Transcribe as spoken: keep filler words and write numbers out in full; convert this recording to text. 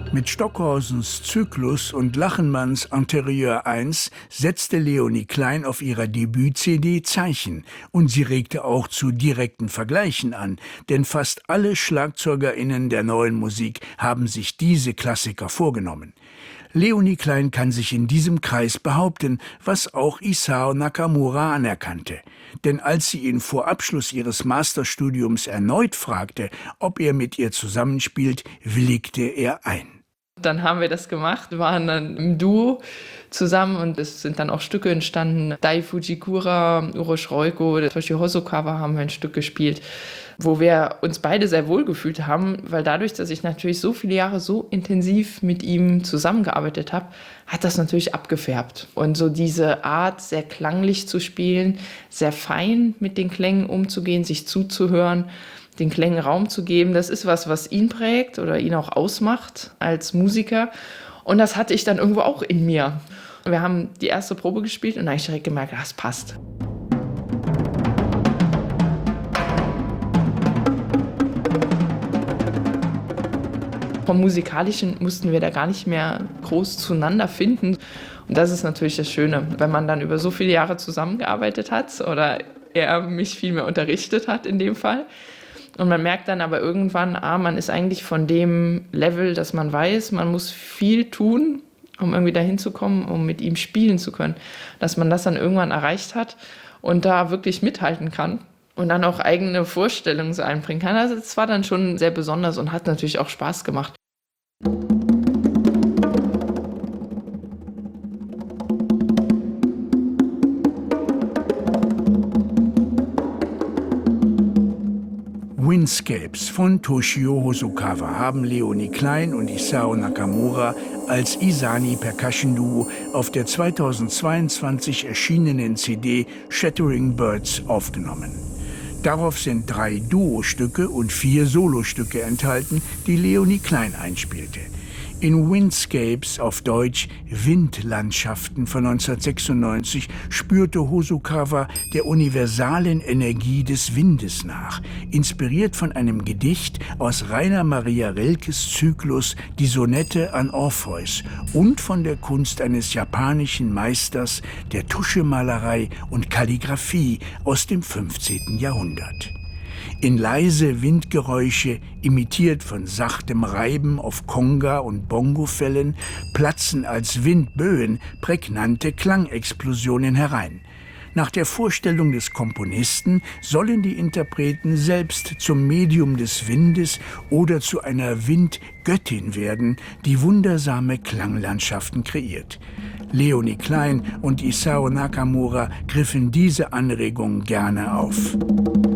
Mit Stockhausens Zyklus und Lachenmanns Interieur eins setzte Leonie Klein auf ihrer Debüt-C D Zeichen. Und sie regte auch zu direkten Vergleichen an, denn fast alle SchlagzeugerInnen der neuen Musik haben sich diese Klassiker vorgenommen. Leonie Klein kann sich in diesem Kreis behaupten, was auch Isao Nakamura anerkannte. Denn als sie ihn vor Abschluss ihres Masterstudiums erneut fragte, ob er mit ihr zusammenspielt, willigte er ein. Dann haben wir das gemacht, waren dann im Duo zusammen und es sind dann auch Stücke entstanden. Dai Fujikura, Uroshi Roiko, Toshi Hosokawa haben wir ein Stück gespielt, wo wir uns beide sehr wohl gefühlt haben, weil dadurch, dass ich natürlich so viele Jahre so intensiv mit ihm zusammengearbeitet habe, hat das natürlich abgefärbt. Und so diese Art, sehr klanglich zu spielen, sehr fein mit den Klängen umzugehen, sich zuzuhören, den Klängen Raum zu geben, das ist was, was ihn prägt oder ihn auch ausmacht als Musiker. Und das hatte ich dann irgendwo auch in mir. Wir haben die erste Probe gespielt und dann habe ich direkt gemerkt, das passt. Vom Musikalischen mussten wir da gar nicht mehr groß zueinander finden. Und das ist natürlich das Schöne, wenn man dann über so viele Jahre zusammengearbeitet hat oder er mich viel mehr unterrichtet hat in dem Fall. Und man merkt dann aber irgendwann, ah, man ist eigentlich von dem Level, dass man weiß, man muss viel tun, um irgendwie dahin zu kommen, um mit ihm spielen zu können. Dass man das dann irgendwann erreicht hat und da wirklich mithalten kann und dann auch eigene Vorstellungen so einbringen kann. Also das war dann schon sehr besonders und hat natürlich auch Spaß gemacht. Windscapes von Toshio Hosokawa haben Leonie Klein und Isao Nakamura als Isani Percussion Duo auf der zweitausendzweiundzwanzig erschienenen C D Shattering Birds aufgenommen. Darauf sind drei Duo-Stücke und vier Solostücke enthalten, die Leonie Klein einspielte. In Windscapes, auf Deutsch Windlandschaften von neunzehnhundertsechsundneunzig, spürte Hosokawa der universalen Energie des Windes nach, inspiriert von einem Gedicht aus Rainer Maria Rilkes Zyklus Die Sonette an Orpheus und von der Kunst eines japanischen Meisters der Tuschemalerei und Kalligraphie aus dem fünfzehnten Jahrhundert. In leise Windgeräusche, imitiert von sachtem Reiben auf Conga- und Bongofellen, platzen als Windböen prägnante Klangexplosionen herein. Nach der Vorstellung des Komponisten sollen die Interpreten selbst zum Medium des Windes oder zu einer Windgöttin werden, die wundersame Klanglandschaften kreiert. Leonie Klein und Isao Nakamura griffen diese Anregung gerne auf.